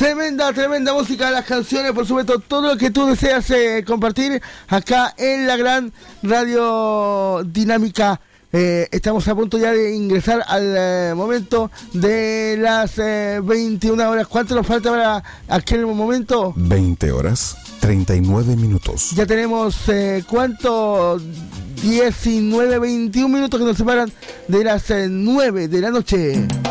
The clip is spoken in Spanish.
Tremenda música, las canciones, por supuesto, todo lo que tú deseas compartir acá en la gran Radio Dinámica. Estamos a punto ya de ingresar al momento de las 21 horas. ¿Cuánto nos falta para aquel momento? 20 horas, 39 minutos. Ya tenemos, ¿cuánto? 19, 21 minutos que nos separan de las 9 de la noche.